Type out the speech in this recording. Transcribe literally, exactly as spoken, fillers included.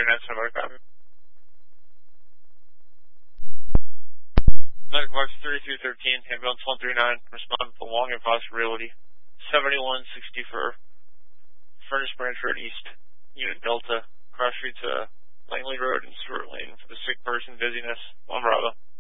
three nine, seven copy. Medical Box thirty-three thirteen, ambulance one three nine, respond to long impossibility. seventy-one sixty for Furnace Branch Road East, Unit Delta, cross street to Langley Road and Stewart Lane for the sick person, dizziness, one Bravo.